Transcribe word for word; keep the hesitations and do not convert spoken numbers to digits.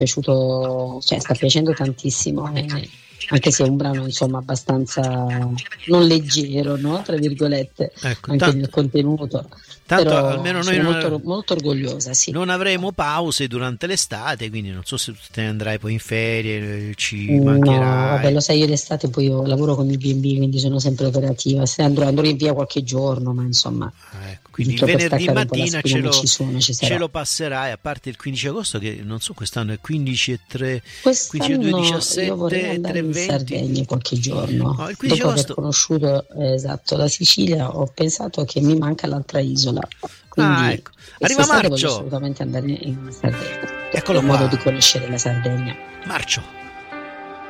piaciuto, cioè sta piacendo tantissimo, eh, anche se è un brano insomma abbastanza non leggero, no? Tra virgolette, ecco, anche tanto, nel contenuto. tanto Però almeno sono noi molto, non, molto orgogliosa, sì. non avremo pause durante l'estate, quindi non so se te ne andrai poi in ferie, ci No, mancherai. vabbè, lo sai, io d'estate poi io lavoro con i B and B, quindi sono sempre operativa. Se andrò, andrò in via qualche giorno, ma insomma, Ah, ecco, quindi il giusto per venerdì staccare un po' la mattina spina, ce ma lo, ci sono, ci ce sarò. lo passerai, a parte il quindici agosto che non so, quest'anno è quindici e tre, quindici e due, Quest'anno io vorrei diciassette e andare tre e in venti. Sardegna qualche giorno. No, il quindici Dopo aver agosto. conosciuto eh, esatto la Sicilia, ho pensato che mi manca l'altra isola, Ah, quindi ecco. Arriva quest'estate voglio Marcio. assolutamente andare in Sardegna. Eccolo Ho modo di qua. conoscere la Sardegna. Marcio.